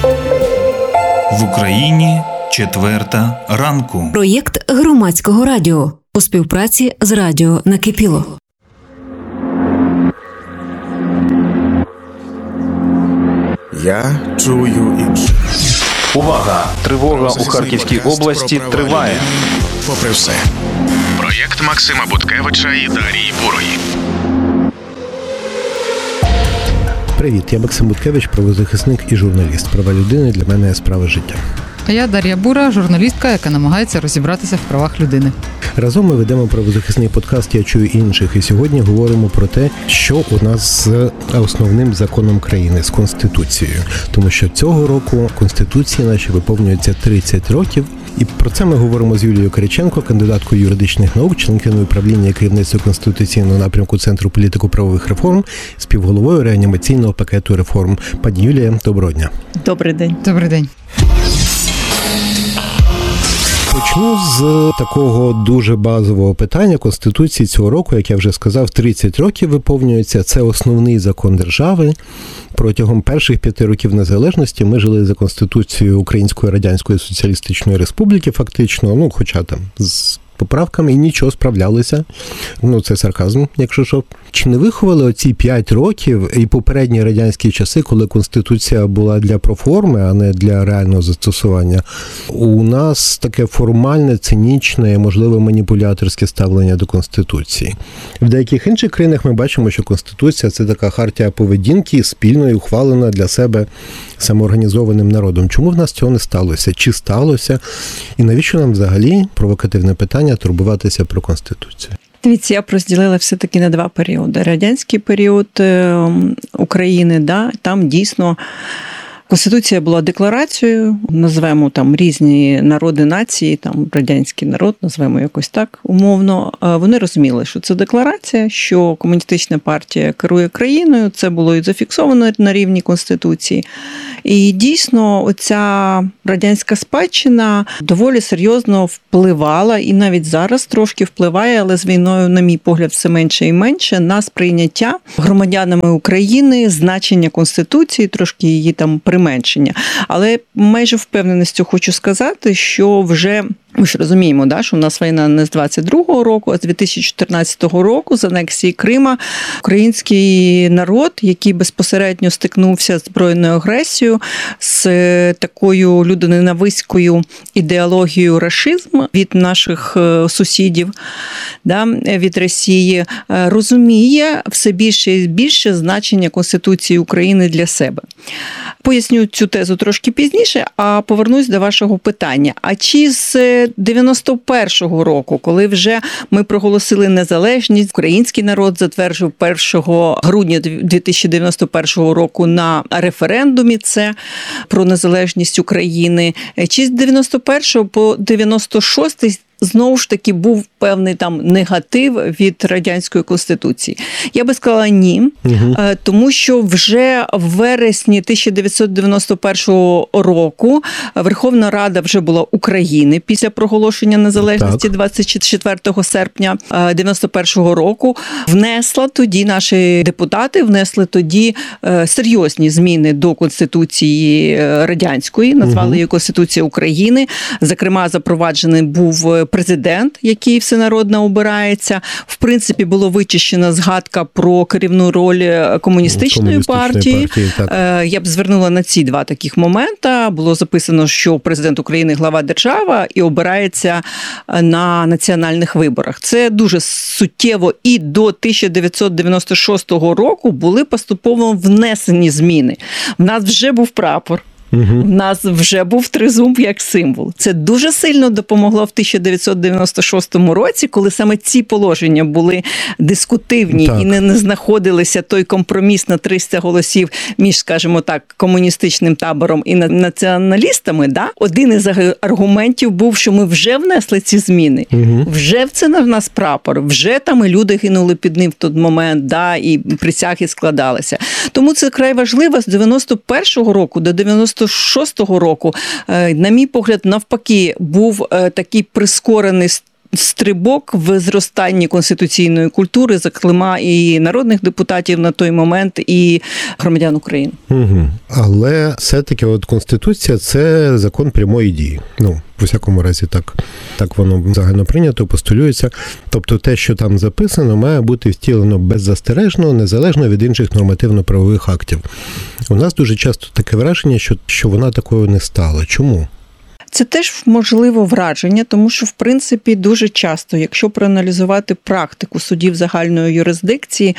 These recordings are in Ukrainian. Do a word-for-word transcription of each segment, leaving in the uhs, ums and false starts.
В Україні четверта ранку. Проєкт Громадського радіо у співпраці з радіо Накипіло. Я чую інше. Увага! Тривога у Харківській області триває. Попри все. Проєкт Максима Буткевича і Дарії Бурої. Привіт, я Максим Буткевич, правозахисник і журналіст. Права людини для мене – справа життя. А я Дар'я Бура, журналістка, яка намагається розібратися в правах людини. Разом ми ведемо правозахисний подкаст «Я чую інших» і сьогодні говоримо про те, що у нас з основним законом країни, з Конституцією. Тому що цього року Конституції наші виповнюється тридцять років. І про це ми говоримо з Юлією Кириченко, кандидаткою юридичних наук, членкиною правління і керівництва Конституційного напрямку Центру політико-правових реформ, співголовою реанімаційного пакету реформ. Пані Юлія, доброго дня. Добрий день. Добрий день. Почну з такого дуже базового питання. Конституції цього року, як я вже сказав, тридцять років виповнюється. Це основний закон держави. Протягом перших п'яти років незалежності ми жили за Конституцією Української Радянської Соціалістичної Республіки, фактично, ну, хоча там з поправками, і нічого, справлялися. Ну, це сарказм, якщо що. Чи не виховали оці п'ять років і попередні радянські часи, коли Конституція була для проформи, а не для реального застосування, у нас таке формальне, цинічне, можливо, маніпуляторське ставлення до Конституції? В деяких інших країнах ми бачимо, що Конституція – це така хартія поведінки, спільно і ухвалена для себе самоорганізованим народом. Чому в нас цього не сталося? Чи сталося? І навіщо нам взагалі, провокативне питання, турбуватися про Конституцію? Дивіться, я б розділила все-таки на два періоди. Радянський період України, да, там дійсно Конституція була декларацією, назвемо там різні народи, нації, там радянський народ, назвемо якось так умовно. Вони розуміли, що це декларація, що комуністична партія керує країною, це було і зафіксовано на рівні Конституції. І дійсно оця радянська спадщина доволі серйозно впливала, і навіть зараз трошки впливає, але з війною, на мій погляд, все менше і менше, на сприйняття громадянами України значення Конституції, трошки її там применшення. Але майже впевненістю хочу сказати, що вже ми ж розуміємо, да, що в нас війна не з двадцять другого року, а з дві тисячі чотирнадцятого року, з анексії Крима, український народ, який безпосередньо стикнувся з збройною агресією, з такою людоненавиською ідеологією рашизм від наших сусідів, да, від Росії, розуміє все більше і більше значення Конституції України для себе. Поясню цю тезу трошки пізніше, а повернусь до вашого питання. А чи з дев'яносто першого року, коли вже ми проголосили незалежність, український народ затверджував першого грудня дві тисячі дев'яносто першого року на референдумі це про незалежність України, чи з дев'яносто першого по дев'яносто шостий знову ж таки був певний там негатив від Радянської Конституції? Я би сказала ні, угу. Тому що вже в вересні тисяча дев'ятсот дев'яносто першого року Верховна Рада вже була України після проголошення незалежності так. двадцять четвертого серпня дев'яносто першого року внесла тоді, наші депутати внесли тоді серйозні зміни до Конституції Радянської, назвали угу. її Конституція України. Зокрема, запроваджений був президент, який всенародно обирається. В принципі, було вичищена згадка про керівну роль комуністичної партії. партії Я б звернула на ці два таких моменти. Було записано, що президент України – глава держави і обирається на національних виборах. Це дуже суттєво. І до тисяча дев'ятсот дев'яносто шостого року були поступово внесені зміни. В нас вже був прапор. Угу. У нас вже був тризуб як символ. Це дуже сильно допомогло в тисяча дев'ятсот дев'яносто шостому році, коли саме ці положення були дискутивні так. і не, не знаходилися той компроміс на триста голосів між, скажімо так, комуністичним табором і націоналістами. Да? Один із аргументів був, що ми вже внесли ці зміни. Угу. Вже в це на нас прапор, вже там і люди гинули під ним в той момент, да, і присяги складалися. Тому це край важливо. З дев'яносто першого року до дев'яносто шостого року, на мій погляд, навпаки, був такий прискорений стрибок в зростанні конституційної культури, зокрема і народних депутатів на той момент, і громадян України. Угу. Але все-таки от Конституція – це закон прямої дії. Ну, в усякому разі, так, так воно загально прийнято, постулюється. Тобто те, що там записано, має бути втілено беззастережно, незалежно від інших нормативно-правових актів. У нас дуже часто таке враження, що, що вона такою не стала. Чому? Це теж можливо враження, тому що, в принципі, дуже часто, якщо проаналізувати практику судів загальної юрисдикції,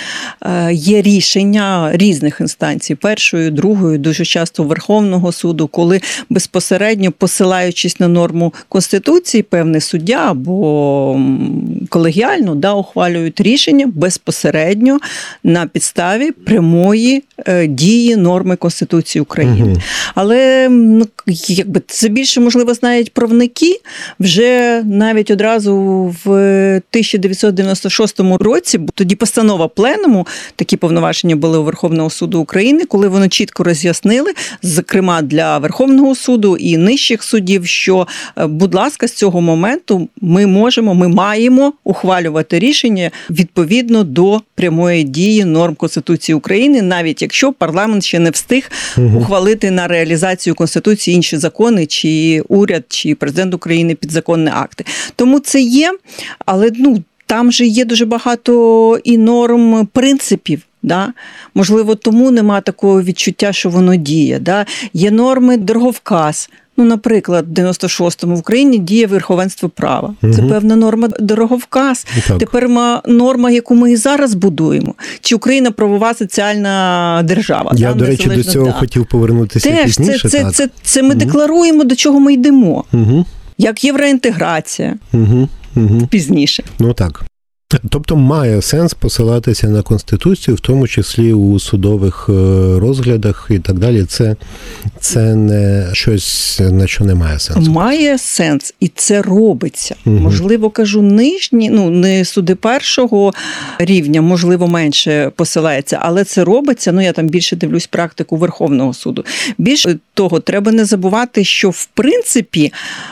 є рішення різних інстанцій, першої, другої, дуже часто Верховного суду, коли безпосередньо, посилаючись на норму Конституції, певний суддя або колегіально да, ухвалюють рішення безпосередньо на підставі прямої дії норми Конституції України. Угу. Але ну, якби це більше можливо знають правники. Вже навіть одразу в тисяча дев'ятсот дев'яносто шостому році, тоді постанова Пленуму, такі повноваження були у Верховного суду України, коли вони чітко роз'яснили, зокрема для Верховного суду і нижчих судів, що, будь ласка, з цього моменту ми можемо, ми маємо ухвалювати рішення відповідно до прямої дії норм Конституції України, навіть якщо парламент ще не встиг угу. ухвалити на реалізацію Конституції інші закони, чи уряд, чи президент України підзаконні акти. Тому це є, але ну, там же є дуже багато і норм принципів. Да? Можливо, тому нема такого відчуття, що воно діє. Да? Є норми дороговказ. Ну, наприклад, в дев'яносто шостому в Україні діє верховенство права. Угу. Це певна норма дороговказ. Так. Тепер норма, яку ми і зараз будуємо. Чи Україна правова соціальна держава? Я, там, до речі, до цього да. хотів повернутися Теж, пізніше. Це, це, так. це, це, це ми угу. декларуємо, до чого ми йдемо. Угу. Як євроінтеграція. Угу. Угу. Пізніше. Ну так. Тобто має сенс посилатися на Конституцію, в тому числі у судових розглядах і так далі. Це, це не щось, на що не має сенсу. Має сенс, і це робиться. Угу. Можливо, кажу, нижні, ну, не суди першого рівня, можливо, менше посилається, але це робиться, ну, я там більше дивлюсь практику Верховного суду. Більше того, треба не забувати, що, в принципі,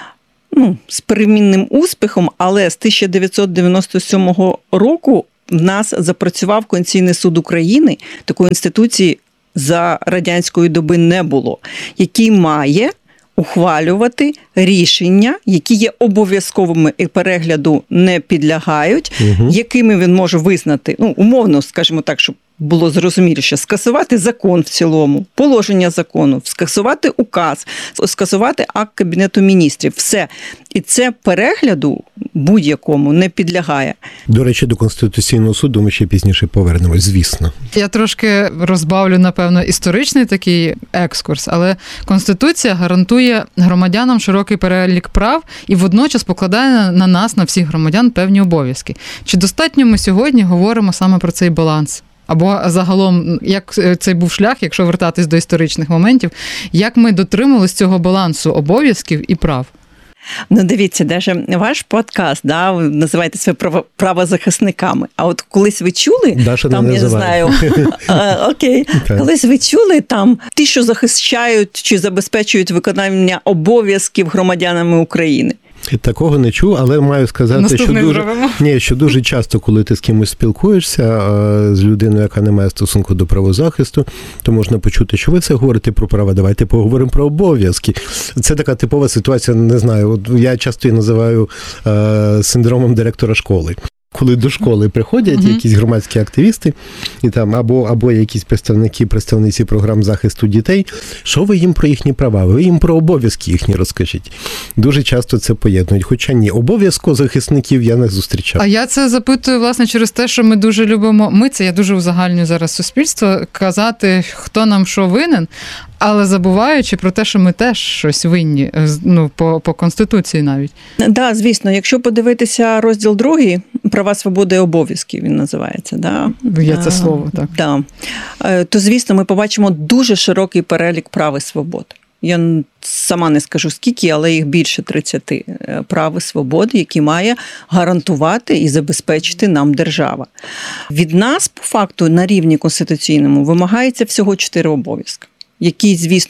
ну, з перемінним успіхом, але з тисяча дев'ятсот дев'яносто сьомого року в нас запрацював Конституційний суд України, такої інституції за радянської доби не було, який має ухвалювати рішення, які є обов'язковими і перегляду не підлягають, угу. якими він може визнати, ну, умовно, скажімо так, щоб було зрозуміліше, скасувати закон в цілому, положення закону, скасувати указ, скасувати акт Кабінету міністрів. Все. І це перегляду будь-якому не підлягає. До речі, до Конституційного суду ми ще пізніше повернемось, звісно. Я трошки розбавлю, напевно, історичний такий екскурс, але Конституція гарантує громадянам широкий перелік прав і водночас покладає на нас, на всіх громадян, певні обов'язки. Чи достатньо ми сьогодні говоримо саме про цей баланс? Або загалом, як цей був шлях, якщо вертатись до історичних моментів, як ми дотримувалися цього балансу обов'язків і прав? Ну, дивіться, навіть ваш подкаст, да, ви називаєте себе право, правозахисниками. А от колись ви чули, Даша там, не я називає. знаю, а, окей, колись ви чули там ті, що захищають чи забезпечують виконання обов'язків громадянами України? Такого не чув, але маю сказати, що дуже, ні, що дуже часто, коли ти з кимось спілкуєшся, з людиною, яка не має стосунку до правозахисту, то можна почути, що ви це говорите про права, давайте поговоримо про обов'язки. Це така типова ситуація, не знаю, от я часто її називаю е, синдромом директора школи. Коли до школи приходять uh-huh. якісь громадські активісти, і там або, або якісь представники, представниці програм захисту дітей, що ви їм про їхні права? Ви їм про обов'язки їхні розкажіть. Дуже часто це поєднують. Хоча ні, обов'язку захисників я не зустрічав. А я це запитую, власне, через те, що ми дуже любимо, ми це, я дуже узагальнюю зараз суспільство, казати, хто нам що винен, але забуваючи про те, що ми теж щось винні, ну, по, по Конституції навіть. Так, да, звісно, якщо подивитися розділ другий, права, свободи і обов'язки, він називається. Да? Є це слово, так. Да. То, звісно, ми побачимо дуже широкий перелік прав і свобод. Я сама не скажу скільки, але їх більше тридцяти прав і свобод, які має гарантувати і забезпечити нам держава. Від нас, по факту, на рівні конституційному вимагається всього чотири обов'язки, які, звісно,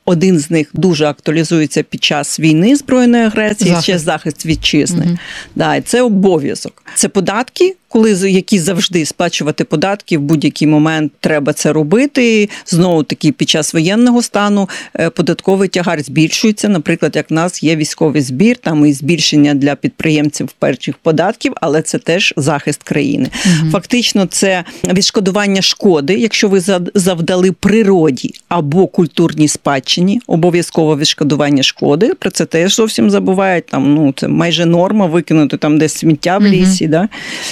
один з них дуже актуалізується під час війни, збройної агресії, Захист. ще захист вітчизни. Мгм. Да, і це обов'язок. Це податки, коли які завжди сплачувати податки в будь-який момент треба це робити. Знову таки під час воєнного стану е, податковий тягар збільшується. Наприклад, як в нас є військовий збір, там і збільшення для підприємців перших податків, але це теж захист країни. Мгм. Фактично, це відшкодування шкоди, якщо ви за- завдали природі або культурній спадщині, обов'язково відшкодування шкоди. Про це теж зовсім забувають. Там, ну, це майже норма викинути там десь сміття в лісі. Да?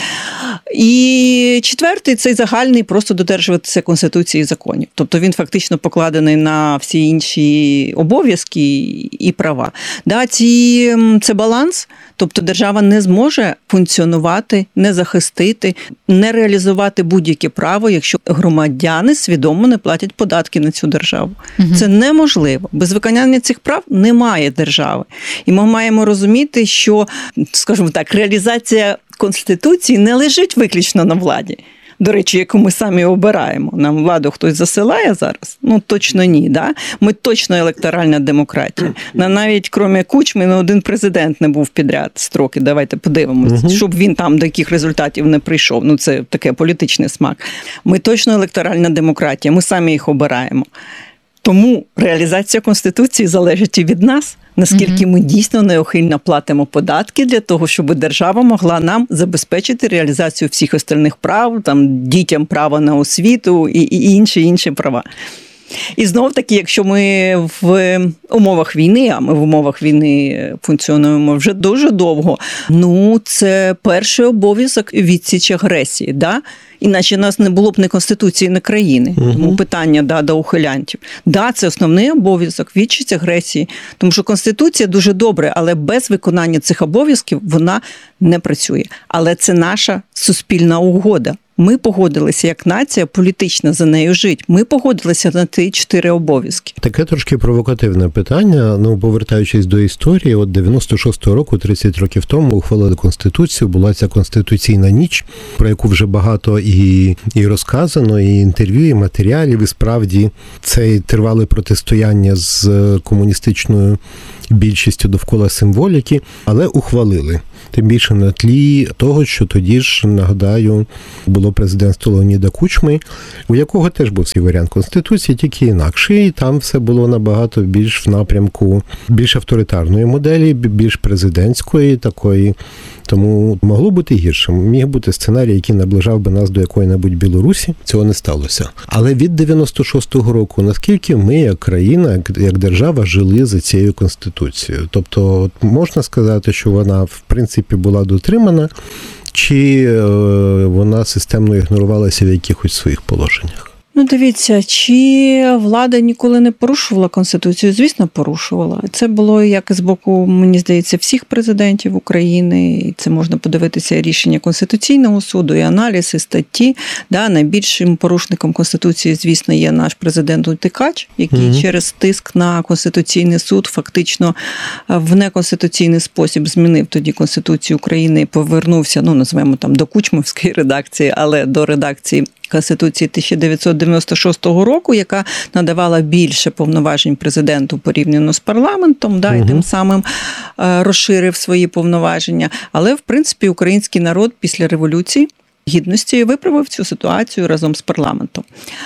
І четвертий – це загальний просто додержуватися Конституції і законів. Тобто він фактично покладений на всі інші обов'язки і права. Да, ці, це баланс, тобто держава не зможе функціонувати, не захистити, не реалізувати будь-яке право, якщо громадяни свідомо не платять податки на цю державу. Мгм. Це неможливо. Без виконання цих прав немає держави. І ми маємо розуміти, що, скажімо так, реалізація Конституції не лежить виключно на владі. До речі, яку ми самі обираємо. Нам владу хтось засилає зараз? Ну, точно ні. Да? Ми точно електоральна демократія. На навіть, крім Кучми, не один президент не був підряд строки. Давайте подивимось, Угу. щоб він там до яких результатів не прийшов. Ну, це таке політичний смак. Ми точно електоральна демократія, ми самі їх обираємо. Тому реалізація Конституції залежить і від нас, наскільки ми дійсно неухильно платимо податки для того, щоб держава могла нам забезпечити реалізацію всіх остальних прав, там, дітям право на освіту і, і інші, інші права. І знов таки, якщо ми в умовах війни, а ми в умовах війни функціонуємо вже дуже довго, ну це перший обов'язок відсіч агресії, да? Іначе у нас не було б ні Конституції, ні країни. Угу. Тому питання да, до ухилянтів. Да, це основний обов'язок відсіч агресії, тому що Конституція дуже добре, але без виконання цих обов'язків вона не працює. Але це наша суспільна угода. Ми погодилися як нація політично за нею жити. Ми погодилися на ті чотири обов'язки. Таке трошки провокативне питання. Ну, повертаючись до історії, от дев'яносто шостого року, тридцять років тому, ухвалили Конституцію, була ця Конституційна ніч, про яку вже багато і, і розказано, і інтерв'ю, і матеріалів, і справді це тривале протистояння з комуністичною більшістю довкола символіки, але ухвалили. Тим більше на тлі того, що тоді ж, нагадаю, було президентство Леоніда Кучми, у якого теж був свій варіант Конституції, тільки інакший, і там все було набагато більш в напрямку більш авторитарної моделі, більш президентської такої. Тому могло бути гірше. Міг бути сценарій, який наближав би нас до якої-небудь Білорусі. Цього не сталося. Але від дев'яносто шостого року, наскільки ми, як країна, як держава, жили за цією Конституцією? Тобто, можна сказати, що вона, в принципі, була дотримана, чи вона системно ігнорувалася в якихось своїх положеннях? Ну, дивіться, чи влада ніколи не порушувала Конституцію? Звісно, порушувала. Це було як з боку, мені здається, всіх президентів України. І це можна подивитися і рішення Конституційного суду, і аналіз, і статті. Да, найбільшим порушником Конституції, звісно, є наш президент Утикач, який mm-hmm. через тиск на Конституційний суд фактично в неконституційний спосіб змінив тоді Конституцію України і повернувся, ну, називаємо там, до кучмівської редакції, але до редакції Конституції тисяча дев'ятсот дев'яносто шостого року, яка надавала більше повноважень президенту порівняно з парламентом, да, угу. і тим самим розширив свої повноваження. Але, в принципі, український народ після революції гідності виправив цю ситуацію разом з парламентом.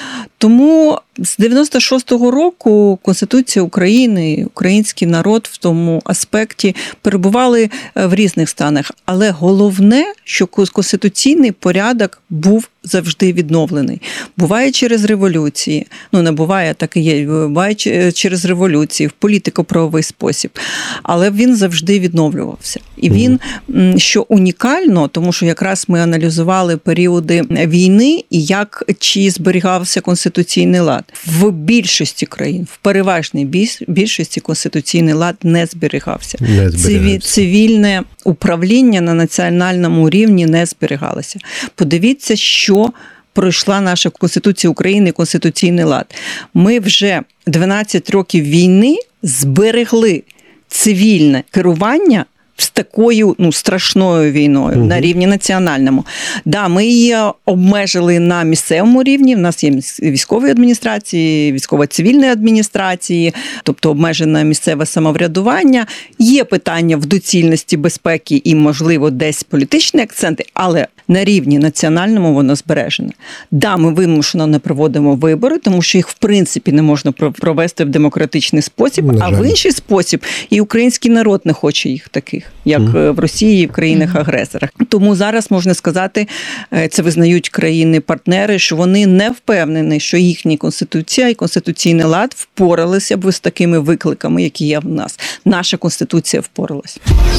Тому з дев'яносто шостого року Конституція України, український народ в тому аспекті перебували в різних станах. Але головне, що конституційний порядок був завжди відновлений. Буває через революції, ну не буває, так і є, буває через революції, в політико-правовий спосіб. Але він завжди відновлювався. І він, що унікально, тому що якраз ми аналізували періоди війни і як, чи зберігався конституційний лад. В більшості країн, в переважній більшості конституційний лад не зберігався. Не зберігався. Цивільне управління на національному рівні не зберігалося. Подивіться, що пройшла наша Конституція України, Конституційний лад. Ми вже дванадцять років війни зберегли цивільне керування з такою ну, страшною війною Угу. на рівні національному. Да, ми її обмежили на місцевому рівні. В нас є військові адміністрації, військово-цивільні адміністрації, тобто обмежене місцеве самоврядування. Є питання в доцільності безпеки і, можливо, десь політичні акценти, але на рівні національному воно збережене. Да, ми вимушено не проводимо вибори, тому що їх в принципі не можна провести в демократичний спосіб, На а жаль. в інший спосіб і український народ не хоче їх таких, як Мгм. в Росії і в країнах-агресорах. Тому зараз можна сказати, це визнають країни-партнери, що вони не впевнені, що їхня конституція і конституційний лад впоралися б з такими викликами, які є в нас. Наша конституція впоралась.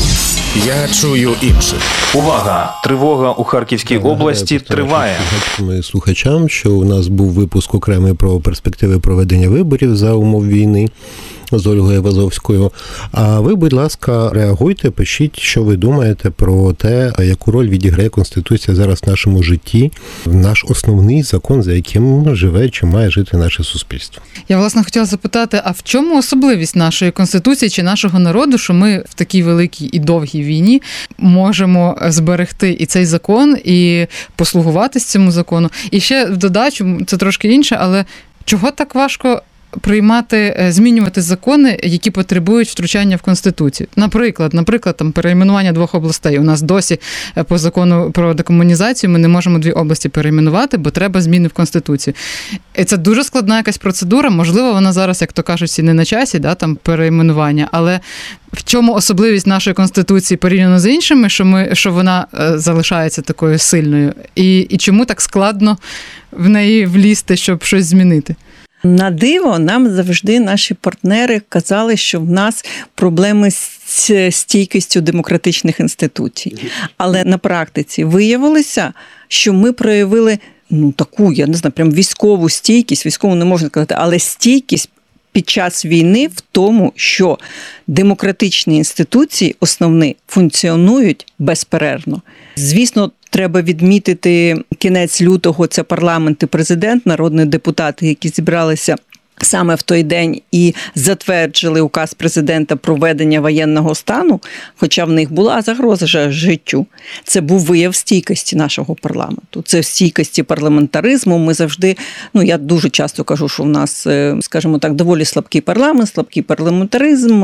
Я чую інших. Увага! Тривога у Харківській області триває. Ми слухачам, що у нас був випуск окремий про перспективи проведення виборів за умов війни з Ольгою Вазовською. А ви, будь ласка, реагуйте, пишіть, що ви думаєте про те, яку роль відіграє Конституція зараз в нашому житті, наш основний закон, за яким живе чи має жити наше суспільство. Я, власне, хотіла запитати, а в чому особливість нашої Конституції чи нашого народу, що ми в такій великій і довгій війні можемо зберегти і цей закон, і послугуватись цьому закону? І ще в додачу, це трошки інше, але чого так важко приймати, змінювати закони, які потребують втручання в Конституцію? Наприклад, наприклад, там перейменування двох областей. У нас досі по закону про декомунізацію ми не можемо дві області перейменувати, бо треба зміни в Конституцію. І це дуже складна якась процедура. Можливо, вона зараз, як то кажуть, і не на часі, да, там перейменування, але в чому особливість нашої Конституції порівняно з іншими, що ми, що вона залишається такою сильною? І, і чому так складно в неї влізти, щоб щось змінити? На диво, нам завжди наші партнери казали, що в нас проблеми з стійкістю демократичних інституцій. Але на практиці виявилося, що ми проявили ну, таку, я не знаю, прям військову стійкість, військову не можна сказати, але стійкість під час війни в тому, що демократичні інституції основні функціонують безперервно. Звісно, треба відмітити кінець лютого, це парламент і президент, народні депутати, які зібралися саме в той день і затверджили указ президента про введення воєнного стану, хоча в них була загроза життю. Це був вияв стійкості нашого парламенту. Це стійкості парламентаризму. Ми завжди, ну я дуже часто кажу, що в нас, скажімо так, доволі слабкий парламент, слабкий парламентаризм,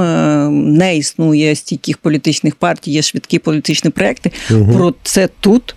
не існує стійких політичних партій, є швидкі політичні проекти. Угу. Про це тут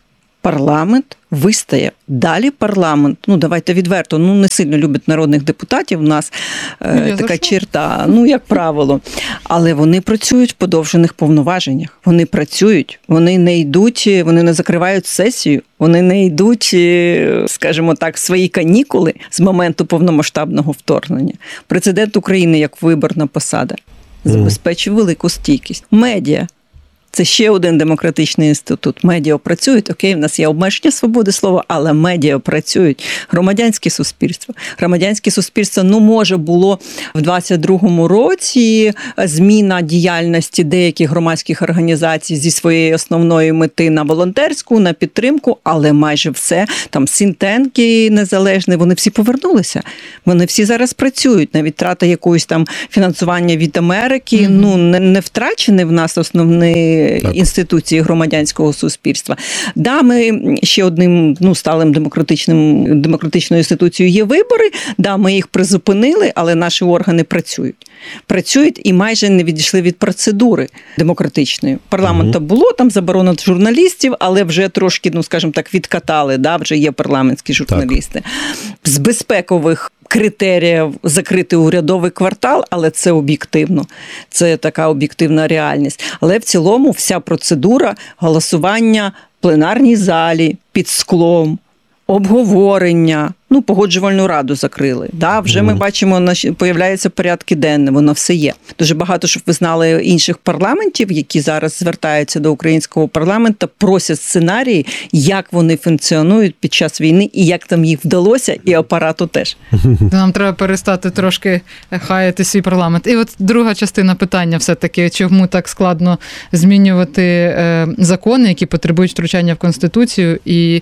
парламент вистояв. Далі парламент, ну давайте відверто, ну не сильно любить народних депутатів, у нас е, така черта, ну як правило. Але вони працюють в подовжених повноваженнях. Вони працюють, вони не йдуть, вони не закривають сесію, вони не йдуть, скажімо так, в свої канікули з моменту повномасштабного вторгнення. Президент України, як виборна посада, забезпечив велику стійкість. Медіа. Це ще один демократичний інститут. Медіа працюють, окей, в нас є обмеження свободи слова, але медіа працюють. Громадянське суспільство. Громадянське суспільство, ну, може, було в двадцять другому році зміна діяльності деяких громадських організацій зі своєї основної мети на волонтерську, на підтримку, але майже все, там, синтенки незалежні, вони всі повернулися. Вони всі зараз працюють. Навіть втрата якогось там фінансування від Америки, mm-hmm. ну, не, не втрачені в нас основні так. інституції громадянського суспільства. Да, ми ще одним ну, сталим демократичним, демократичною інституцією є вибори, да, ми їх призупинили, але наші органи працюють. Працюють і майже не відійшли від процедури демократичної. Парламенту угу. було, там заборона журналістів, але вже трошки, ну, скажімо так, відкатали, да, вже є парламентські журналісти. Так. З безпекових критеріїв закрити урядовий квартал, але це об'єктивно. Це така об'єктивна реальність. Але в цілому вся процедура голосування в пленарній залі, під склом, обговорення, ну, погоджувальну раду закрили. Да, вже mm. ми бачимо, появляються порядки денні, воно все є. Дуже багато, щоб ви знали, інших парламентів, які зараз звертаються до українського парламенту, просять сценарії, як вони функціонують під час війни і як там їх вдалося, і апарату теж. Нам треба перестати трошки хаяти свій парламент. І от друга частина питання все-таки, чому так складно змінювати е, закони, які потребують втручання в Конституцію, і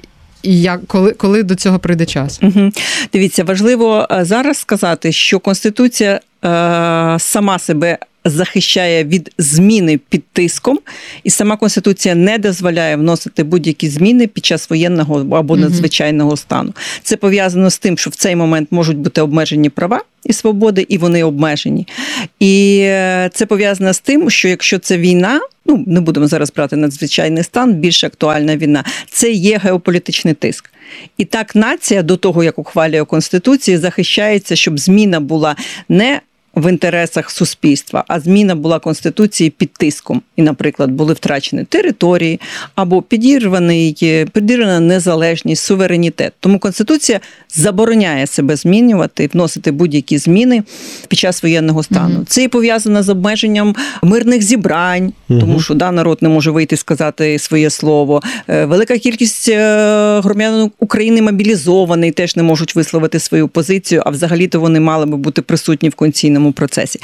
І як, коли, коли до цього прийде час? Угу. Дивіться, важливо зараз сказати, що Конституція е, сама себе захищає від зміни під тиском, і сама Конституція не дозволяє вносити будь-які зміни під час воєнного або надзвичайного стану. Це пов'язано з тим, що в цей момент можуть бути обмежені права і свободи, і вони обмежені. І це пов'язано з тим, що якщо це війна, ну, не будемо зараз брати надзвичайний стан, більш актуальна війна, це є геополітичний тиск. І так нація до того, як ухвалює Конституцію, захищається, щоб зміна була не в інтересах суспільства, а зміна була Конституції під тиском. І, наприклад, були втрачені території або підірваний, підірвана незалежність, суверенітет. Тому Конституція забороняє себе змінювати, вносити будь-які зміни під час воєнного стану. Угу. Це і пов'язано з обмеженням мирних зібрань, угу. тому що да, народ не може вийти сказати своє слово. Велика кількість громадян України мобілізовані, теж не можуть висловити свою позицію, а взагалі-то вони мали би бути присутні в конституційному процесі.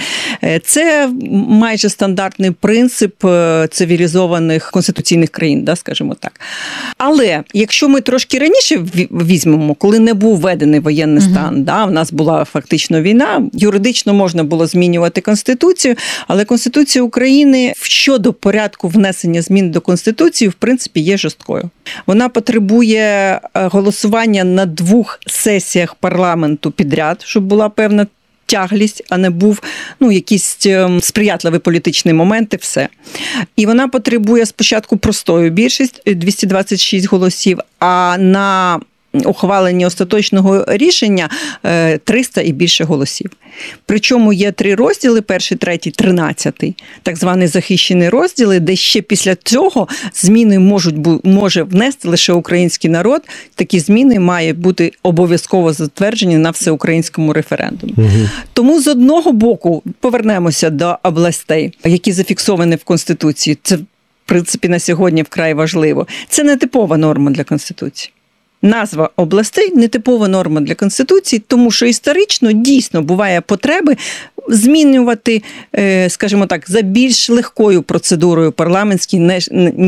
Це майже стандартний принцип цивілізованих конституційних країн, да, скажімо так. Але якщо ми трошки раніше візьмемо, коли не був введений воєнний стан, угу. да, в нас була фактично війна, юридично можна було змінювати Конституцію, але Конституція України щодо порядку внесення змін до Конституції, в принципі, є жорсткою. Вона потребує голосування на двох сесіях парламенту підряд, щоб була певна тяглість, а не був ну, якісь сприятливі політичні моменти, все. І вона потребує спочатку простою більшість, двісті двадцять шість голосів, а на ухвалення остаточного рішення триста і більше голосів. Причому є три розділи, перший, третій, тринадцятий, так звані захищені розділи, де ще після цього зміни можуть, може внести лише український народ. Такі зміни мають бути обов'язково затверджені на всеукраїнському референдумі. Угу. Тому з одного боку повернемося до областей, які зафіксовані в Конституції. Це, в принципі, на сьогодні вкрай важливо. Це не типова норма для Конституції. Назва областей – нетипова норма для Конституції, тому що історично дійсно буває потреби змінювати, скажімо так, за більш легкою процедурою парламентською,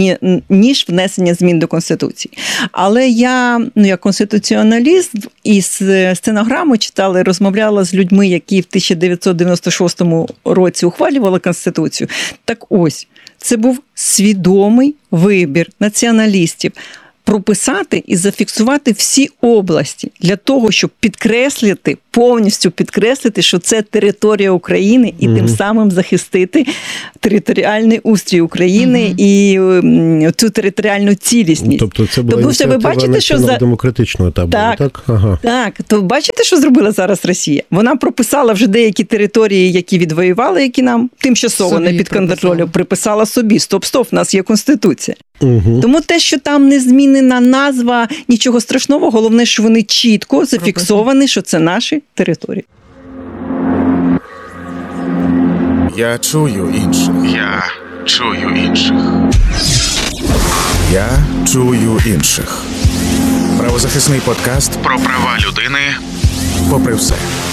ніж внесення змін до Конституції. Але я, ну, як конституціоналіст, із стенограми читала і розмовляла з людьми, які в тисяча дев'ятсот дев'яносто шостому році ухвалювали Конституцію. Так ось, це був свідомий вибір націоналістів прописати і зафіксувати всі області для того, щоб підкреслити, повністю підкреслити, що це територія України і mm-hmm. тим самим захистити територіальний устрій України mm-hmm. і цю територіальну цілісність. Тобто це була Тому, що ви бачите, що за демократичного табору, так? Так? Ага. Так, то бачите, що зробила зараз Росія? Вона прописала вже деякі території, які відвоювали, які нам тимчасово не під контролем, приписала собі. Стоп-стоп, в нас є Конституція. Угу. Тому те, що там не змінена назва, нічого страшного, головне, що вони чітко зафіксовані, що це наші території. Я чую інших. Я чую інших. Я чую інших. Правозахисний подкаст про права людини. Попри все.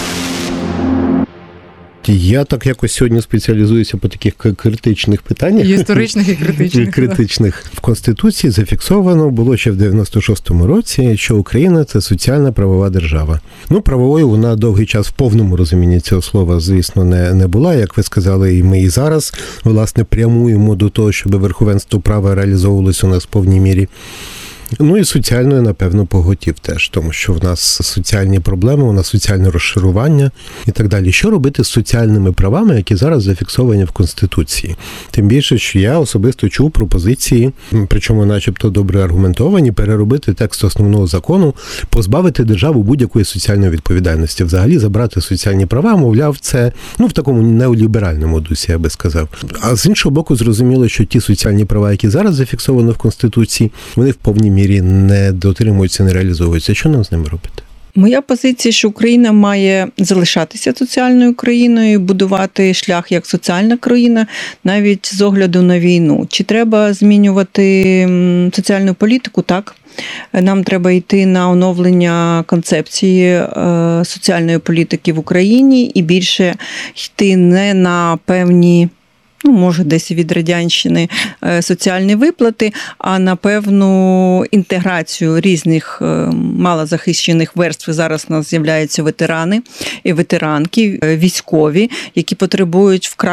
Я так якось сьогодні спеціалізуюся по таких критичних питаннях. Історичних і критичних. критичних. В Конституції зафіксовано було ще в дев'яносто шостому році, що Україна – це соціальна правова держава. Ну, правовою вона довгий час в повному розумінні цього слова, звісно, не, не була. Як ви сказали, і ми і зараз, власне, прямуємо до того, щоб верховенство права реалізовувалося у нас в повній мірі. Ну і соціальною, напевно, поготів теж, тому що в нас соціальні проблеми, у нас соціальне розшарування і так далі. Що робити з соціальними правами, які зараз зафіксовані в Конституції? Тим більше, що я особисто чув пропозиції, причому начебто добре аргументовані, переробити текст основного закону, позбавити державу будь-якої соціальної відповідальності. Взагалі забрати соціальні права, мовляв, це ну в такому неоліберальному дусі, я би сказав. А з іншого боку, зрозуміло, що ті соціальні права, які зараз зафіксовані в Конституції, вони в повній мірі не дотримуються, не реалізовуються. Що нам з ними робити? Моя позиція, що Україна має залишатися соціальною країною, будувати шлях як соціальна країна, навіть з огляду на війну. Чи треба змінювати соціальну політику? Так. Нам треба йти на оновлення концепції соціальної політики в Україні і більше йти не на певні, ну, може, десь від радянщини соціальні виплати, а на певну інтеграцію різних малозахищених верств. Зараз у нас з'являються ветерани і ветеранки, військові, які потребують вкрай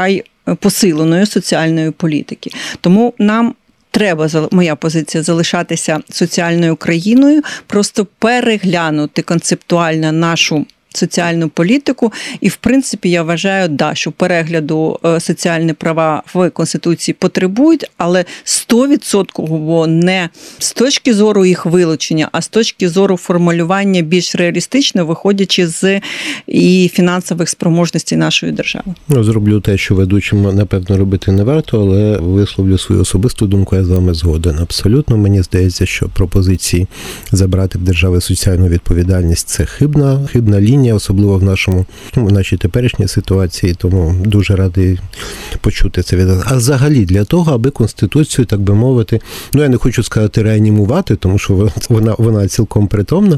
посиленої соціальної політики. Тому нам треба, моя позиція, залишатися соціальною країною, просто переглянути концептуально нашу соціальну політику. І, в принципі, я вважаю, да, що перегляду соціальні права в Конституції потребують, але сто відсотків не з точки зору їх вилучення, а з точки зору формулювання більш реалістично, виходячи з і фінансових спроможностей нашої держави. Ну, зроблю те, що ведучим, напевно, робити не варто, але висловлю свою особисту думку, я з вами згоден. Абсолютно, мені здається, що пропозиції забрати в держави соціальну відповідальність – це хибна, хибна лінія, особливо в нашому, в нашій теперішній ситуації, тому дуже радий почути це від вас. А взагалі для того, аби Конституцію, так би мовити, ну я не хочу сказати реанімувати, тому що вона, вона цілком притомна,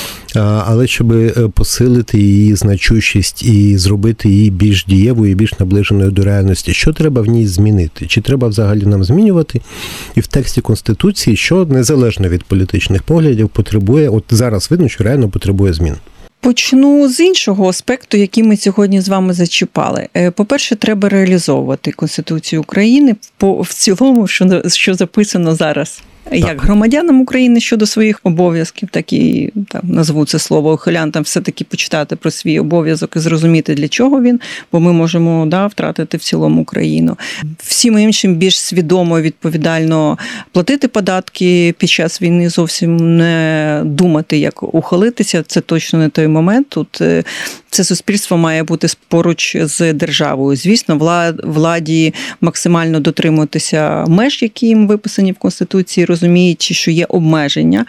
але щоб посилити її значущість і зробити її більш дієвою і більш наближеною до реальності, що треба в ній змінити? Чи треба взагалі нам змінювати? І в тексті Конституції, що незалежно від політичних поглядів потребує, от зараз видно, що реально потребує змін. Почну з іншого аспекту, який ми сьогодні з вами зачіпали. По-перше, треба реалізовувати Конституцію України в цілому, що, що записано зараз. Як громадянам України щодо своїх обов'язків, так і там, назву це слово ухилянтам, все-таки почитати про свій обов'язок і зрозуміти, для чого він, бо ми можемо да, втратити в цілому країну. Всім іншим більш свідомо і відповідально платити податки під час війни, зовсім не думати, як ухилитися, це точно не той момент. Тут це суспільство має бути поруч з державою. Звісно, владі максимально дотримуватися меж, які їм виписані в Конституції, розуміючи, що є обмеження,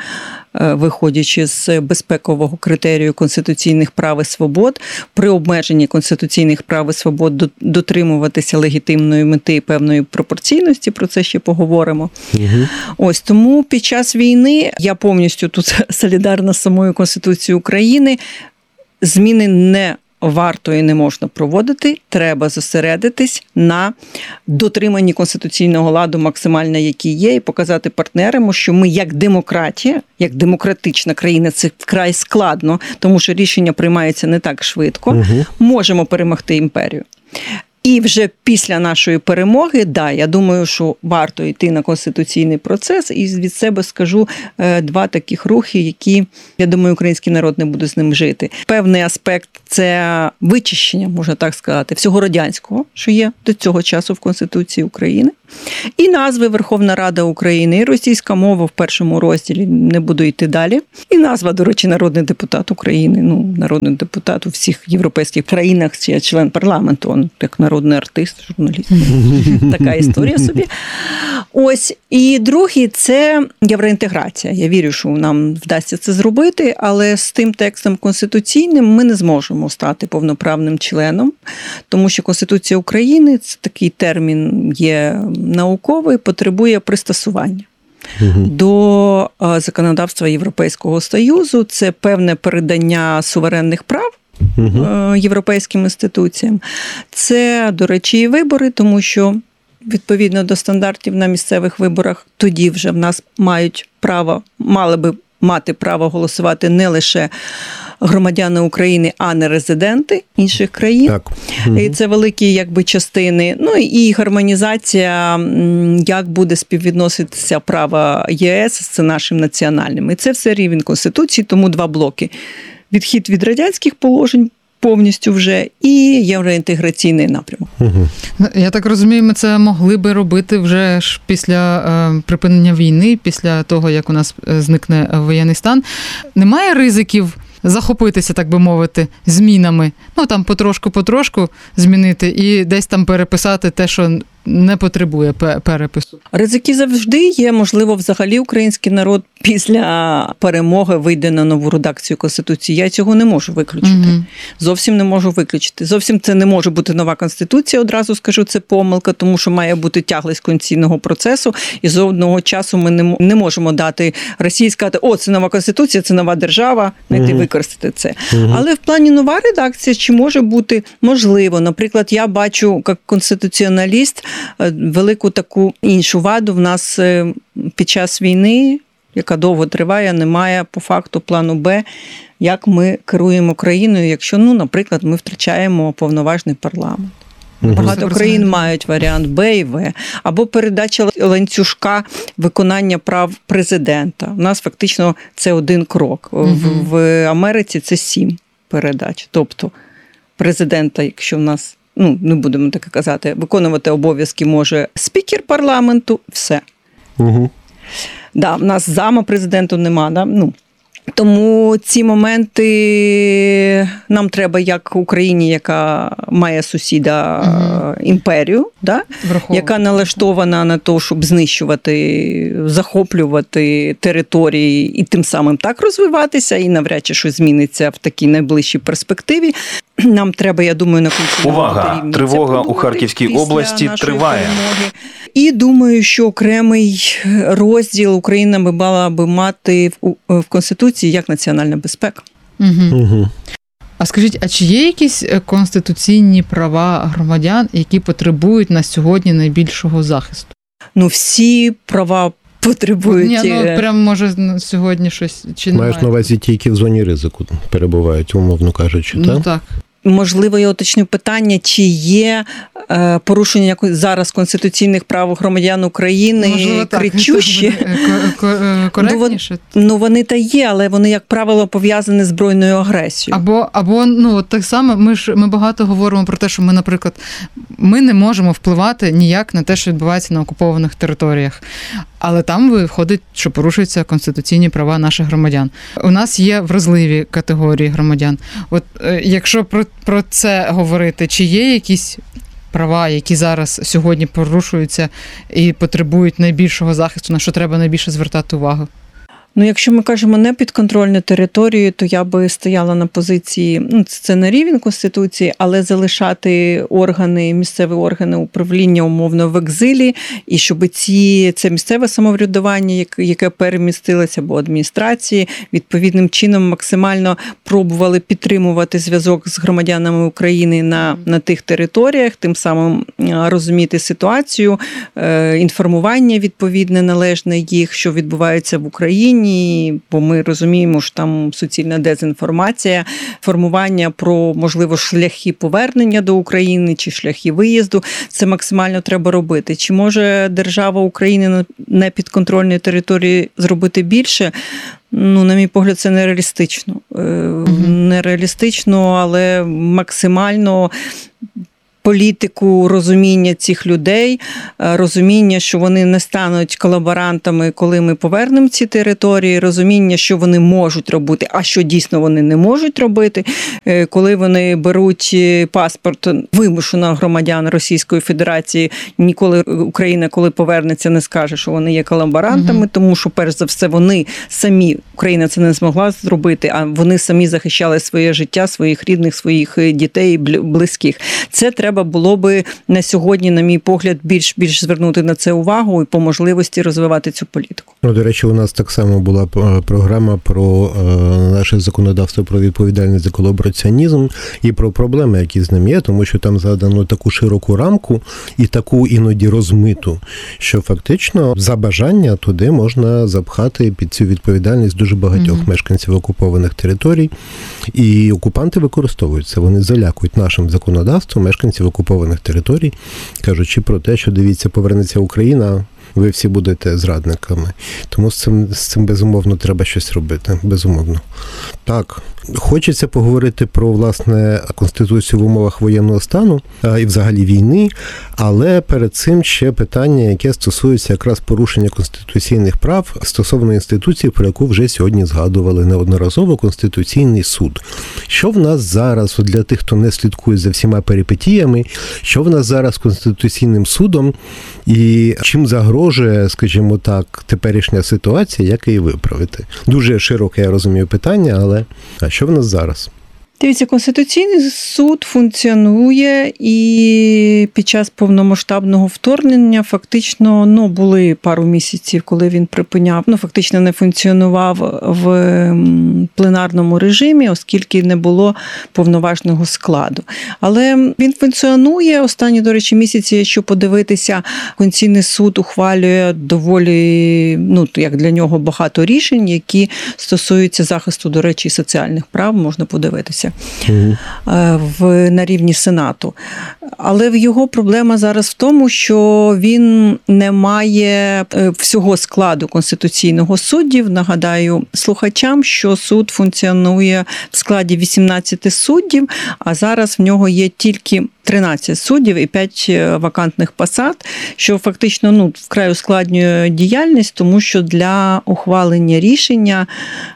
виходячи з безпекового критерію конституційних прав і свобод, при обмеженні конституційних прав і свобод дотримуватися легітимної мети певної пропорційності, про це ще поговоримо. Угу. Ось, тому під час війни, я повністю тут солідарна з самою Конституцією України, зміни не варто і не можна проводити, треба зосередитись на дотриманні конституційного ладу максимально, який є, і показати партнерам, що ми як демократія, як демократична країна, це вкрай складно, тому що рішення приймаються не так швидко, угу. можемо перемогти імперію. І вже після нашої перемоги, да, я думаю, що варто йти на конституційний процес, і від себе скажу два таких рухи, які, я думаю, український народ не буде з ним жити. Певний аспект – це вичищення, можна так сказати, всього радянського, що є до цього часу в Конституції України. І назви Верховна Рада України, і російська мова в першому розділі, не буду йти далі. І назва, до речі, народний депутат України, ну, народний депутат у всіх європейських країнах, чи член парламенту, он, як народний артист, журналіст. Така історія собі. Ось. І другий – це євроінтеграція. Я вірю, що нам вдасться це зробити, але з тим текстом конституційним ми не зможемо стати повноправним членом, тому що Конституція України – це такий термін є науковий, потребує пристосування угу. до законодавства Європейського Союзу. Це певне передання суверенних прав угу. європейським інституціям. Це, до речі, і вибори, тому що відповідно до стандартів на місцевих виборах тоді вже в нас мають право, мали би мати право голосувати не лише громадяни України, а не резиденти інших країн. Так. Угу. І це великі якби частини. Ну і гармонізація, як буде співвідноситися право ЄС з нашим національним. І це все рівень Конституції, тому два блоки. Відхід від радянських положень повністю вже і євроінтеграційний напрямок. Угу. Я так розумію, ми це могли би робити вже ж після е, припинення війни, після того, як у нас зникне воєнний стан. Немає ризиків захопитися, так би мовити, змінами? Ну, там потрошку-потрошку змінити і десь там переписати те, що не потребує перепису. Ризики завжди є. Можливо, взагалі український народ після перемоги вийде на нову редакцію Конституції. Я цього не можу виключити. Угу. Зовсім не можу виключити. Зовсім це не може бути нова Конституція, одразу скажу, це помилка, тому що має бути тяглість конституційного процесу, і з одного часу ми не можемо дати Росії сказати, о, це нова Конституція, це нова держава, знайти угу. використати це. Угу. Але в плані нова редакція, чи може бути можливо? Наприклад, я бачу, як конституціоналіст, велику таку іншу ваду в нас під час війни, яка довго триває, немає по факту плану Б, як ми керуємо країною, якщо, ну, наприклад, ми втрачаємо повноважний парламент. Багато країн мають варіант Б і В. Або передача ланцюжка виконання прав президента. У нас фактично це один крок. Угу. В, в Америці це сім передач. Тобто президента, якщо в нас, ну, не будемо так казати, виконувати обов'язки може спікер парламенту, все. Угу. Да, в нас зама президенту нема, да? Ну, тому ці моменти нам треба, як Україні, яка має сусіда угу. імперію, да? яка налаштована на те, щоб знищувати, захоплювати території і тим самим так розвиватися, і навряд чи щось зміниться в такій найближчій перспективі. Нам треба, я думаю, на Увага! Тривога у Харківській області триває. Перемоги. І думаю, що окремий розділ Україна би мала би мати в, в Конституції як національна безпека. Угу. Угу. А скажіть, а чи є якісь конституційні права громадян, які потребують на сьогодні найбільшого захисту? Ну, всі права потребують. Ні, ну, прям, може, сьогодні щось чи немає? Маєш на увазі ті, які в зоні ризику перебувають, умовно кажучи, ну, так? так. Можливо, я уточню питання, чи є е, порушення якось зараз конституційних прав громадян України, можливо, кричущі. Так, коректніше? Ну, ну, вони та є, але вони, як правило, пов'язані з збройною агресією. Або, або ну, так само, ми ж ми багато говоримо про те, що ми, наприклад, ми не можемо впливати ніяк на те, що відбувається на окупованих територіях. Але там виходить, що порушуються конституційні права наших громадян. У нас є вразливі категорії громадян. От якщо про, про це говорити, чи є якісь права, які зараз сьогодні порушуються і потребують найбільшого захисту, на що треба найбільше звертати увагу? Ну, якщо ми кажемо не підконтрольну територію, то я би стояла на позиції, ну, це на рівень Конституції, але залишати органи, місцеві органи управління умовно в екзилі, і щоб ці, це місцеве самоврядування, яке перемістилося, або адміністрації, відповідним чином максимально пробували підтримувати зв'язок з громадянами України на, на тих територіях, тим самим розуміти ситуацію, інформування відповідне належне їх, що відбувається в Україні, бо ми розуміємо, що там суцільна дезінформація, формування про, можливо, шляхи повернення до України чи шляхи виїзду. Це максимально треба робити. Чи може держава України на непідконтрольній території зробити більше? Ну, на мій погляд, це нереалістично. Mm-hmm. Нереалістично, але максимально політику розуміння цих людей, розуміння, що вони не стануть колаборантами, коли ми повернемо ці території, розуміння, що вони можуть робити, а що дійсно вони не можуть робити, коли вони беруть паспорт вимушено громадян Російської Федерації, ніколи Україна, коли повернеться, не скаже, що вони є колаборантами, угу. тому що, перш за все, вони самі, Україна це не змогла зробити, а вони самі захищали своє життя, своїх рідних, своїх дітей, близьких. Це треба було би на сьогодні, на мій погляд, більш більш звернути на це увагу і по можливості розвивати цю політику. Ну, до речі, у нас так само була програма про е, наше законодавство про відповідальність за колабораціонізм і про проблеми, які з ним є, тому що там задано таку широку рамку і таку іноді розмиту, що фактично за бажання туди можна запхати під цю відповідальність дуже багатьох mm-hmm. мешканців окупованих територій, і окупанти використовуються, вони залякують нашим законодавством мешканців окупованих територій, кажучи про те, що, дивіться, повернеться Україна, ви всі будете зрадниками. Тому з цим, з цим безумовно треба щось робити, безумовно. Так, хочеться поговорити про, власне, Конституцію в умовах воєнного стану і взагалі війни, але перед цим ще питання, яке стосується якраз порушення конституційних прав стосовно інституції, про яку вже сьогодні згадували неодноразово, Конституційний суд. Що в нас зараз, для тих, хто не слідкує за всіма перипетіями, що в нас зараз з Конституційним судом і чим загрожує, скажімо так, теперішня ситуація, як її виправити? Дуже широке, я розумію, питання, але а що в нас зараз? Дивіться, Конституційний суд функціонує, і під час повномасштабного вторгнення фактично, ну, були пару місяців, коли він припиняв, ну, фактично не функціонував в пленарному режимі, оскільки не було повноважного складу. Але він функціонує. Останні, до речі, місяці, якщо подивитися, Конституційний суд ухвалює доволі, ну, як для нього, багато рішень, які стосуються захисту, до речі, соціальних прав, можна подивитися. відбувся угу. в, на рівні Сенату. Але в його проблема зараз в тому, що він не має всього складу конституційного суддів. Нагадаю слухачам, що суд функціонує в складі вісімнадцяти суддів, а зараз в нього є тільки тринадцять суддів і п'ять вакантних посад, що фактично ну, вкрай ускладнює діяльність, тому що для ухвалення рішення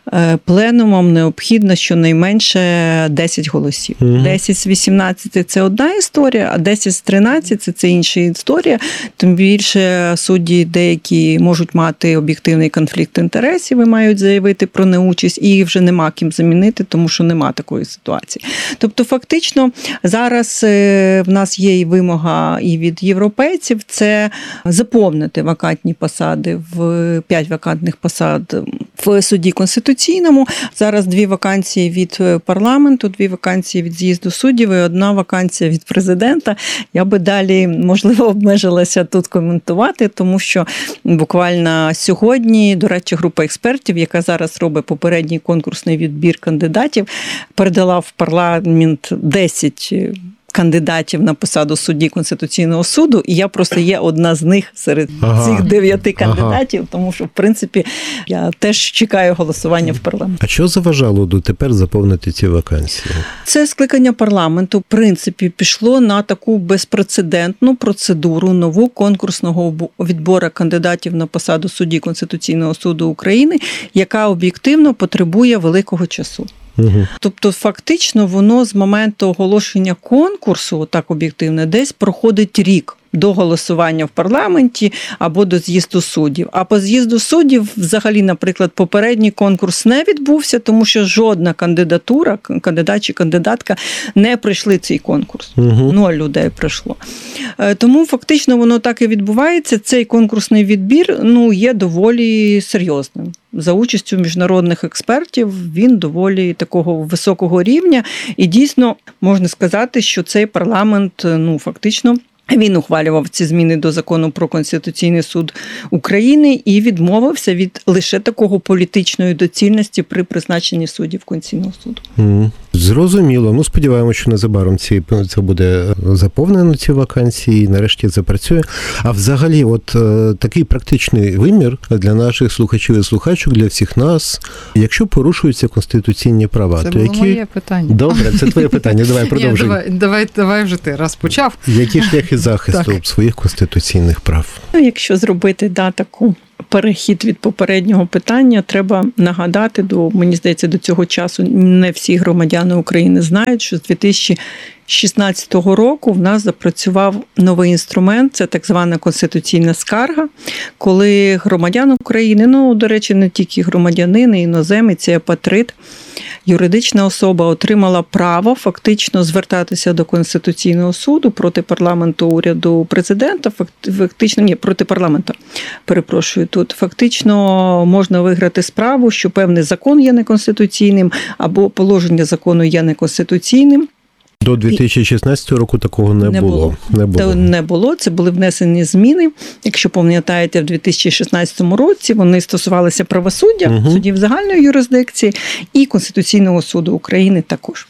пленумом необхідно щонайменше десять голосів. Mm-hmm. десять з вісімнадцяти – це одна історія, а десять з тринадцяти – це інша історія. Тим більше судді деякі можуть мати об'єктивний конфлікт інтересів і мають заявити про неучасть, і їх вже нема ким замінити, тому що нема такої ситуації. Тобто фактично зараз в нас є і вимога і від європейців, це заповнити вакантні посади, в п'ять вакантних посад в суді конституційному. Зараз дві вакансії від парламенту, дві вакансії від з'їзду суддів і одна вакансія від президента. Я би далі, можливо, обмежилася тут коментувати, тому що буквально сьогодні, до речі, група експертів, яка зараз робить попередній конкурсний відбір кандидатів, передала в парламент десять кандидатів на посаду судді Конституційного суду, і я просто є одна з них серед ага. цих дев'яти кандидатів, ага. тому що, в принципі, я теж чекаю голосування в парламенті. А що заважало дотепер заповнити ці вакансії? Це скликання парламенту, в принципі, пішло на таку безпрецедентну процедуру нову конкурсного відбору кандидатів на посаду судді Конституційного суду України, яка об'єктивно потребує великого часу. Угу. Тобто, фактично, воно з моменту оголошення конкурсу, так об'єктивно, десь проходить рік до голосування в парламенті або до з'їзду суддів. А по з'їзду суддів, взагалі, наприклад, попередній конкурс не відбувся, тому що жодна кандидатура, кандидат чи кандидатка не пройшли цей конкурс. Угу. Нуль людей пройшло. Тому фактично воно так і відбувається. Цей конкурсний відбір ну, є доволі серйозним. За участю міжнародних експертів він доволі такого високого рівня. І дійсно можна сказати, що цей парламент ну, фактично він ухвалював ці зміни до Закону про Конституційний суд України і відмовився від лише такого політичної доцільності при призначенні суддів Конституційного суду. Mm. Зрозуміло. Ну, сподіваємося, що незабаром ці, це буде заповнено, ці вакансії, і нарешті запрацює. А взагалі, от е, такий практичний вимір для наших слухачів і слухачок, для всіх нас, якщо порушуються конституційні права, це то було які... моє питання. Добре, це твоє питання. Давай, продовжуй. Ні, давай, давай, давай вже ти, раз почав. Які шляхи захисту так. своїх конституційних прав? Ну, якщо зробити да, таку перехід від попереднього питання, треба нагадати, до, мені здається, до цього часу не всі громадяни України знають, що з дві тисячі шістнадцятого року в нас запрацював новий інструмент, це так звана конституційна скарга, коли громадян України, ну, до речі, не тільки громадянини, іноземець, і апатрид, юридична особа отримала право фактично звертатися до Конституційного суду проти парламенту, уряду, президента, фактично, ні, проти парламенту, перепрошую, тут фактично можна виграти справу, що певний закон є неконституційним або положення закону є неконституційним. До дві тисячі шістнадцятого року такого не, не було. було. Не було. Не було. Це були внесені зміни. Якщо пам'ятаєте, в дві тисячі шістнадцятому році вони стосувалися правосуддя, угу. судів загальної юрисдикції і Конституційного суду України також.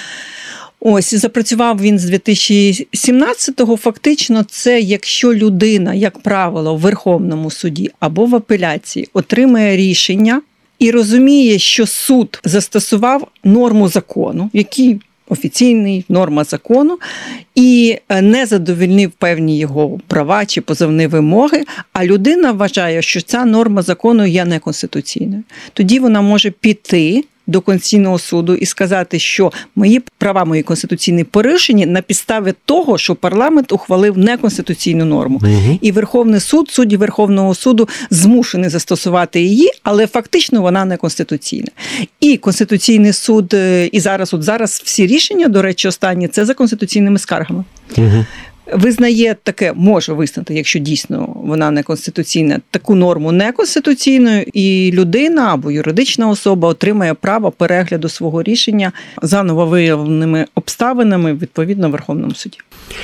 Ось, запрацював він з дві тисячі сімнадцятого. Фактично, це якщо людина, як правило, в Верховному суді або в апеляції отримає рішення і розуміє, що суд застосував норму закону, який офіційний, норма закону, і не задовольнив певні його права чи позовні вимоги, а людина вважає, що ця норма закону є неконституційною. Тоді вона може піти до Конституційного суду і сказати, що мої права, мої конституційні порушені на підставі того, що парламент ухвалив неконституційну норму. Угу. І Верховний суд, судді Верховного суду змушені застосувати її, але фактично вона неконституційна. І Конституційний суд, і зараз, от зараз всі рішення, до речі, останні, це за конституційними скаргами. Угу. Визнає таке, може визнати, якщо дійсно вона неконституційна, таку норму неконституційною, і людина або юридична особа отримає право перегляду свого рішення за нововиявленими обставинами відповідно в Верховному суді.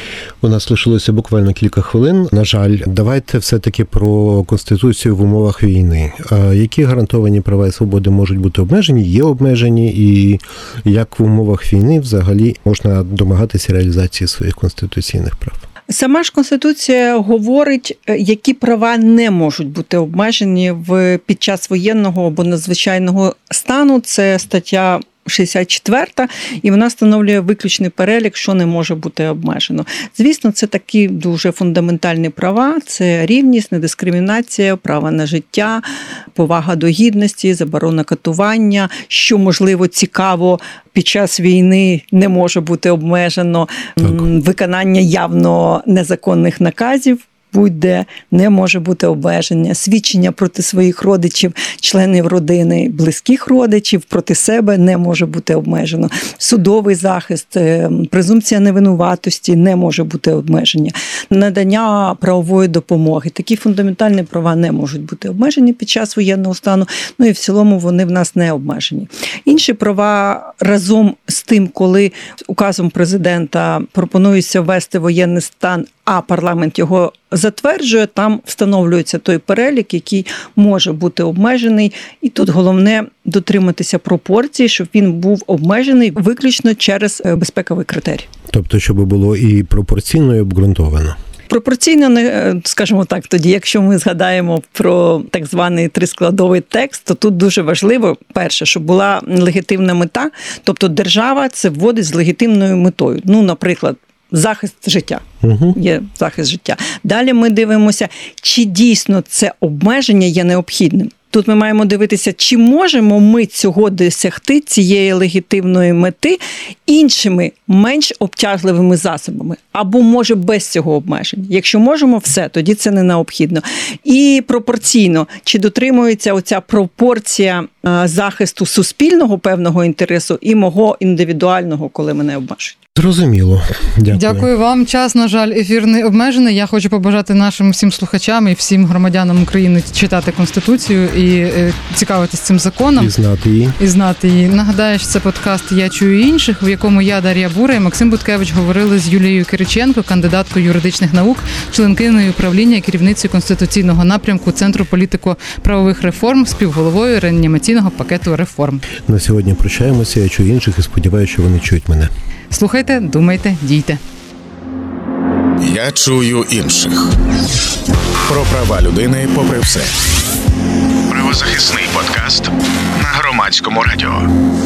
У нас лишилося буквально кілька хвилин. На жаль, давайте все-таки про Конституцію в умовах війни. Які гарантовані права і свободи можуть бути обмежені, є обмежені, і як в умовах війни взагалі можна домагатися реалізації своїх конституційних прав? Сама ж Конституція говорить, які права не можуть бути обмежені в під час воєнного або надзвичайного стану. Це стаття шістдесят четверта, і вона встановлює виключний перелік, що не може бути обмежено. Звісно, це такі дуже фундаментальні права, це рівність, недискримінація, право на життя, повага до гідності, заборона катування, що, можливо, цікаво, під час війни не може бути обмежено, так. Виконання явно незаконних наказів, будь-де не може бути обмеження, свідчення проти своїх родичів, членів родини, близьких родичів, проти себе не може бути обмежено. Судовий захист, презумпція невинуватості не може бути обмеження. Надання правової допомоги. Такі фундаментальні права не можуть бути обмежені під час воєнного стану, ну і в цілому вони в нас не обмежені. Інші права разом з тим, коли указом президента пропонується ввести воєнний стан, а парламент його затверджує, там встановлюється той перелік, який може бути обмежений. І тут головне дотриматися пропорцій, щоб він був обмежений виключно через безпековий критерій. Тобто, щоб було і пропорційно, і обґрунтовано. Пропорційно, скажімо так, тоді, якщо ми згадаємо про так званий трискладовий текст, то тут дуже важливо, перше, щоб була легітимна мета, тобто держава це вводить з легітимною метою. Ну, наприклад, захист життя. Угу. Є захист життя. Далі ми дивимося, чи дійсно це обмеження є необхідним. Тут ми маємо дивитися, чи можемо ми цього досягти, цієї легітимної мети, іншими, менш обтяжливими засобами. Або, може, без цього обмеження. Якщо можемо, все, тоді це не необхідно. І пропорційно, чи дотримується оця пропорція захисту суспільного певного інтересу і мого індивідуального, коли мене обмежують. Зрозуміло. Дякую. Дякую вам. Час, на жаль, ефірний обмежений. Я хочу побажати нашим всім слухачам і всім громадянам України читати Конституцію і е, цікавитись цим законом. І знати її. І знати її. Нагадаю, що це подкаст «Я чую інших», в якому я, Дар'я Бура і Максим Буткевич говорили з Юлією Кириченко, кандидаткою юридичних наук, членкиною управління і керівницею конституційного напрямку Центру політико-правових реформ, співголовою реанімаційного пакету реформ. На сьогодні прощаємося. Я чую інших і сподіваюся, що вони чують мене. Слухайте, думайте, дійте. Я чую інших. Про права людини попри все. Правозахисний подкаст на Громадському радіо.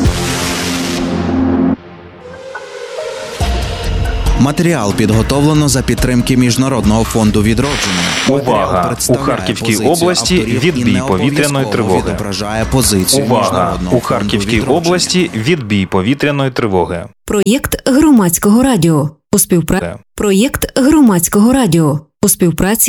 Матеріал підготовлено за підтримки Міжнародного фонду відродження. Увага! У Харківській області відбій повітряної тривоги. Увага! У Харківській області відбій повітряної тривоги. Проєкт Громадського радіо. У співпраці Проєкт Громадського радіо. У співпраці